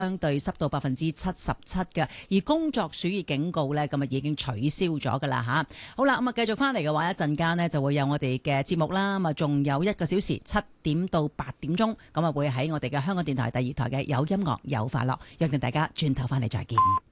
相對濕度77%嘅，而工作暑熱警告呢，咁啊已經取消咗噶啦吓。好啦，咁啊繼續翻嚟嘅話，一陣間呢就會有我哋嘅節目啦。咁啊仲有1個小時，7點到8點鐘，咁啊會喺我哋嘅香港電台第2台嘅有音樂有快樂，約定大家轉頭翻嚟再見。